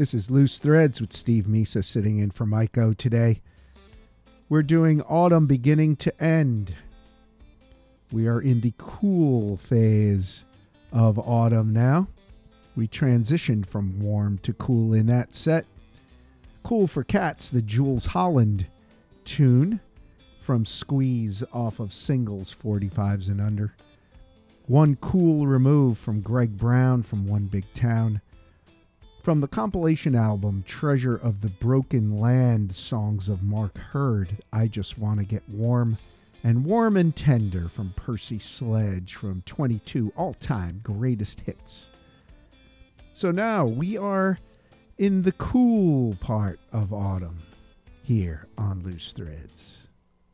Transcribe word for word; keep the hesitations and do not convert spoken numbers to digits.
This is Loose Threads with Steve Misa sitting in for Mike O today. We're doing Autumn Beginning to End. We are in the cool phase of autumn now. We transitioned from warm to cool in that set. Cool for Cats, the Jules Holland tune from Squeeze off of Singles forty-fives and Under. One Cool Remove from Greg Brown from One Big Town. From the compilation album Treasure of the Broken Land, songs of Mark Hurd, I Just Wanna Get Warm. And Warm and Tender from Percy Sledge from twenty-two all-time greatest hits. So now we are in the cool part of autumn here on Loose Threads.